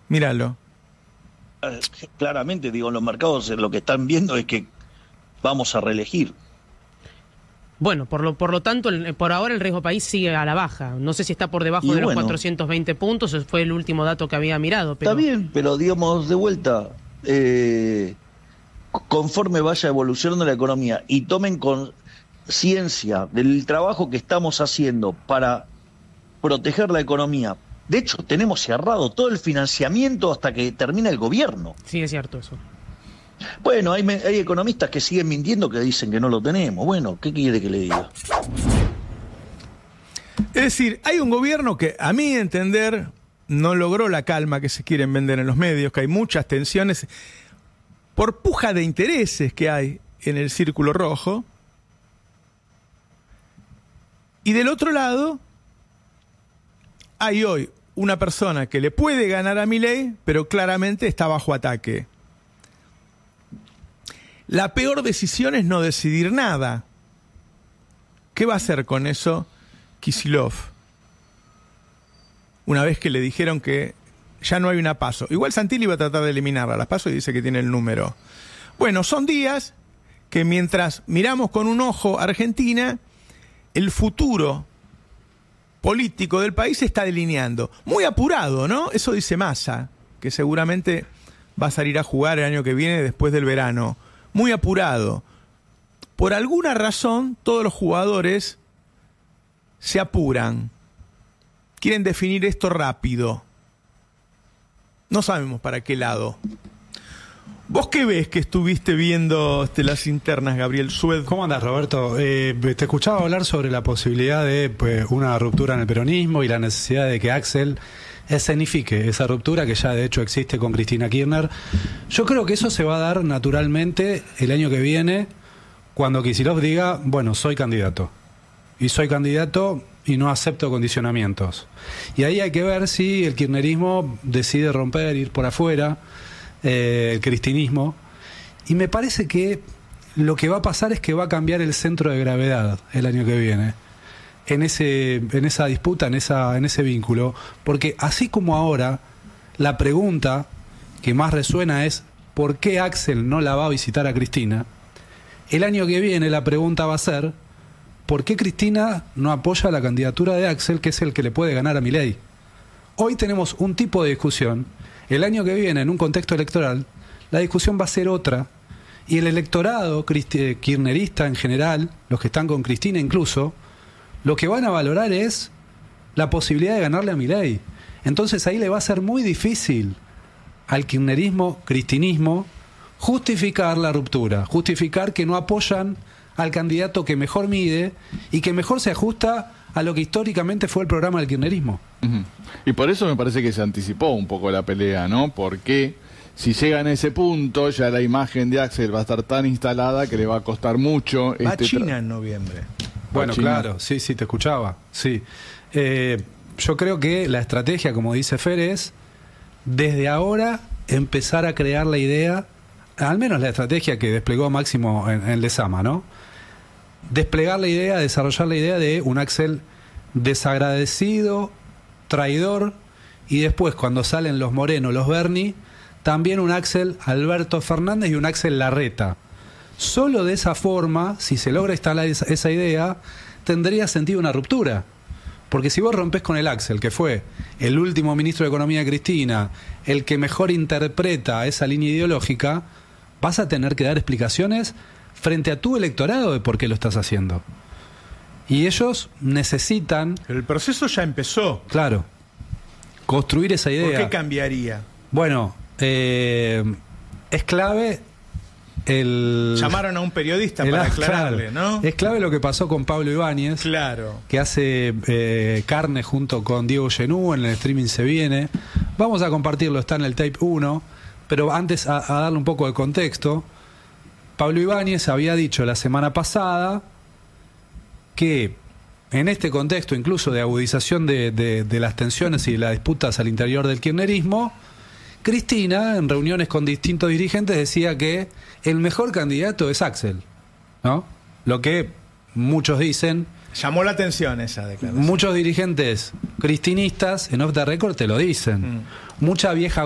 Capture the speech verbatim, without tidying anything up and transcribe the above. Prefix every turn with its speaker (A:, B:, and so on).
A: Míralo.
B: Claramente, digo, los mercados lo que están viendo es que vamos a reelegir.
C: Bueno, por lo por lo tanto, el, por ahora el riesgo país sigue a la baja. No sé si está por debajo
B: Y
C: de los
B: bueno,
C: cuatrocientos veinte puntos, ese fue el último dato que había mirado. Pero...
B: Está bien, pero digamos, de vuelta, eh, conforme vaya evolucionando la economía y tomen conciencia del trabajo que estamos haciendo para proteger la economía. De hecho, tenemos cerrado todo el financiamiento hasta que termine el gobierno.
C: Sí, es cierto eso.
B: Bueno, hay, hay economistas que siguen mintiendo, que dicen que no lo tenemos. Bueno, ¿qué quiere que le diga?
A: Es decir, hay un gobierno que, a mi entender, no logró la calma que se quieren vender en los medios, que hay muchas tensiones por puja de intereses que hay en el círculo rojo. Y del otro lado, hay hoy una persona que le puede ganar a Milei, pero claramente está bajo ataque. La peor decisión es no decidir nada. ¿Qué va a hacer con eso Kicillof? Una vez que le dijeron que ya no hay una PASO. Igual Santilli va a tratar de eliminarla, las PASO, y dice que tiene el número. Bueno, son días que mientras miramos con un ojo a Argentina, el futuro político del país se está delineando. Muy apurado, ¿no? Eso dice Massa, que seguramente va a salir a jugar el año que viene después del verano. Muy apurado. Por alguna razón, todos los jugadores se apuran. Quieren definir esto rápido. No sabemos para qué lado. ¿Vos qué ves que estuviste viendo este, las internas, Gabriel Sued?
D: ¿Cómo andás, Roberto? Eh, te escuchaba hablar sobre la posibilidad de pues, una ruptura en el peronismo y la necesidad de que Axel escenifique esa ruptura que ya de hecho existe con Cristina Kirchner. Yo creo que eso se va a dar naturalmente el año que viene, cuando Kicillof diga, bueno, soy candidato. Y soy candidato y no acepto condicionamientos. Y ahí hay que ver si el kirchnerismo decide romper, ir por afuera, eh, el cristinismo. Y me parece que lo que va a pasar es que va a cambiar el centro de gravedad el año que viene. En ese, en esa disputa, en esa, en ese vínculo, porque así como ahora la pregunta que más resuena es ¿por qué Axel no la va a visitar a Cristina? El año que viene la pregunta va a ser ¿por qué Cristina no apoya la candidatura de Axel, que es el que le puede ganar a Milei? Hoy tenemos un tipo de discusión. El año que viene, en un contexto electoral, la discusión va a ser otra. Y el electorado kirchnerista en general, los que están con Cristina incluso, lo que van a valorar es la posibilidad de ganarle a Milei. Entonces ahí le va a ser muy difícil al kirchnerismo, cristinismo, justificar la ruptura, justificar que no apoyan al candidato que mejor mide y que mejor se ajusta a lo que históricamente fue el programa del kirchnerismo.
E: Uh-huh. Y por eso me parece que se anticipó un poco la pelea, ¿no? Porque si llega en ese punto, ya la imagen de Axel va a estar tan instalada que le va a costar mucho.
A: Va
E: este
A: a China
E: tra-
A: en noviembre.
D: Bueno,
E: China.
D: claro, sí, sí, te escuchaba. Sí. Eh, yo creo que la estrategia, como dice Fer, es desde ahora empezar a crear la idea, al menos la estrategia que desplegó Máximo en, en Lezama, ¿no? Desplegar la idea, desarrollar la idea de un Axel desagradecido, traidor, y después cuando salen los Moreno, los Berni, también un Axel Alberto Fernández y un Axel Larreta. Solo de esa forma, si se logra instalar esa, esa idea, tendría sentido una ruptura. Porque si vos rompés con el Axel, que fue el último ministro de Economía de Cristina, el que mejor interpreta esa línea ideológica, vas a tener que dar explicaciones frente a tu electorado de por qué lo estás haciendo. Y ellos necesitan...
A: Pero el proceso ya empezó.
D: Claro. Construir esa idea.
A: ¿Por qué cambiaría?
D: Bueno, eh, es clave... El,
A: Llamaron a un periodista
D: el,
A: para aclararle,
D: claro,
A: ¿no?
D: Es clave lo que pasó con Pablo Ibáñez,
A: claro,
D: que hace eh, carne junto con Diego Genú, en el streaming se viene. Vamos a compartirlo, está en el tape uno, pero antes a, a darle un poco de contexto, Pablo Ibáñez había dicho la semana pasada que en este contexto incluso de agudización de, de, de las tensiones y de las disputas al interior del kirchnerismo, Cristina, en reuniones con distintos dirigentes, decía que el mejor candidato es Axel, ¿no? Lo que muchos dicen...
A: Llamó la atención esa declaración.
D: Muchos dirigentes cristinistas en Off the Record te lo dicen. Mm. Mucha vieja